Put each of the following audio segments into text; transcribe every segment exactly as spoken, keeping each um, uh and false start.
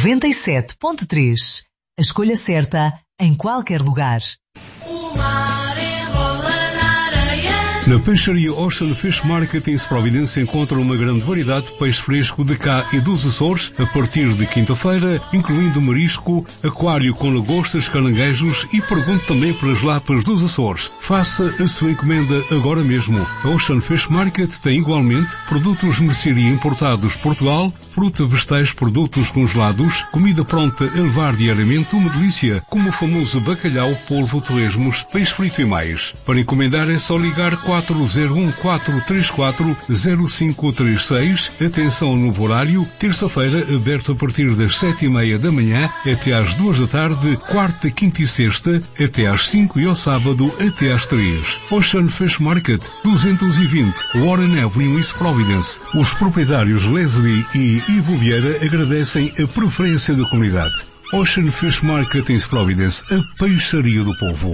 noventa e sete ponto três. A escolha certa em qualquer lugar. Na peixaria Ocean Fish Market em Providência encontra uma grande variedade de peixe fresco de cá e dos Açores a partir de quinta-feira, incluindo marisco, aquário com lagostas, caranguejos e pergunte também pelas lapas dos Açores. Faça a sua encomenda agora mesmo. A Ocean Fish Market tem igualmente produtos de mercearia importados de Portugal, fruta, vegetais, produtos congelados, comida pronta a levar diariamente, uma delícia, como o famoso bacalhau, polvo, torresmos, peixe frito e mais. Para encomendar é só ligar quatro zero um quatro três quatro zero cinco três seis. Atenção no horário, terça-feira aberto a partir das sete e meia da manhã até às duas da tarde, quarta, quinta e sexta até às cinco e ao sábado até às três. Ocean Fish Market, duzentos e vinte Warren Avenue, East Providence. Os proprietários Leslie e Ivo Vieira agradecem a preferência da comunidade. Ocean Fish Market em Providence, a peixaria do povo.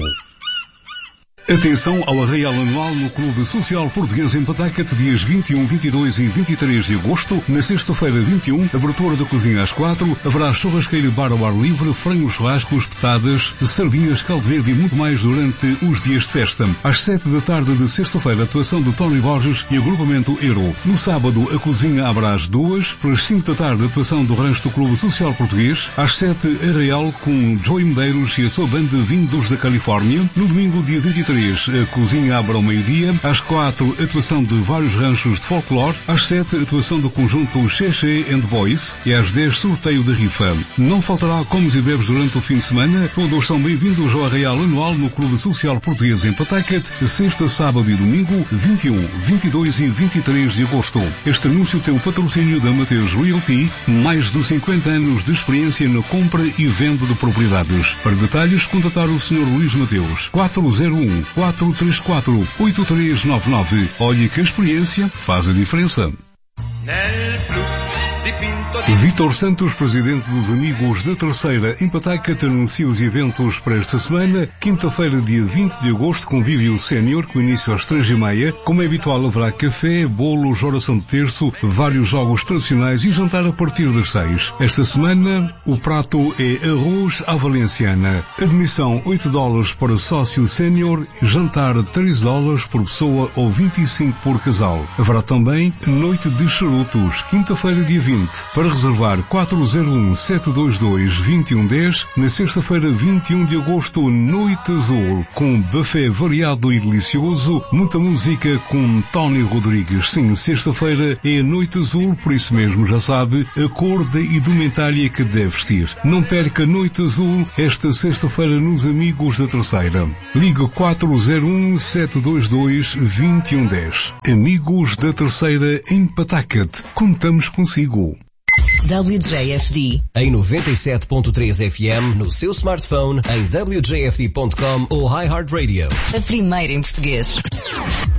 Atenção ao arraial anual no Clube Social Português em Patacate, dias vinte e um, vinte e dois e vinte e três de agosto. Na sexta-feira, vinte e um, abertura da cozinha às quatro, haverá churrasqueira e bar ao ar livre, frangos, churrascos, petadas, sardinhas, caldo verde e muito mais durante os dias de festa. Às sete da tarde de sexta-feira, atuação de Tony Borges e agrupamento Euro. No sábado, a cozinha abre às duas, pelas cinco da tarde, atuação do rancho do Clube Social Português. Às sete, arraial com Joey Medeiros e a sua banda vindos da Califórnia. No domingo, dia vinte e três, a cozinha abre ao meio-dia. Às quatro, atuação de vários ranchos de folclore. Às sete, atuação do conjunto Cheche and Voice. E às dez, sorteio de rifa. Não faltará comes e bebes durante o fim de semana. Todos são bem-vindos ao arraial anual no Clube Social Português em Patacate, sexta, sábado e domingo, vinte e um, vinte e dois e vinte e três de agosto. Este anúncio tem o patrocínio da Mateus Realty, mais de cinquenta anos de experiência na compra e venda de propriedades. Para detalhes, contatar o senhor Luís Mateus, quatro zero um, quatro três quatro, oito três nove nove. Olhe que a experiência faz a diferença. Vítor Santos, presidente dos Amigos da Terceira em Patacate, anuncia os eventos para esta semana. Quinta-feira, dia vinte de agosto, convívio sénior, com início às três e meia. Como é habitual, haverá café, bolos, oração de terço, vários jogos tradicionais e jantar a partir das seis. Esta semana, o prato é arroz à valenciana. Admissão oito dólares para sócio sénior, jantar treze dólares por pessoa ou vinte e cinco por casal. Haverá também noite de charutos, quinta-feira, dia vinte. Para reservar, quatro zero um, sete dois dois, dois um um zero. Na sexta-feira, vinte e um de agosto, Noite Azul, com buffet variado e delicioso, muita música com Tony Rodrigues. Sim, sexta-feira é Noite Azul, por isso mesmo já sabe a cor da indumentária que deve vestir. Não perca Noite Azul esta sexta-feira nos Amigos da Terceira. Ligue quatro zero um, sete dois dois, dois um um zero. Amigos da Terceira em Patacate. Contamos consigo. W J F D em noventa e sete ponto três F M no seu smartphone, em w j f d ponto com ou iHeartRadio. A primeira em português.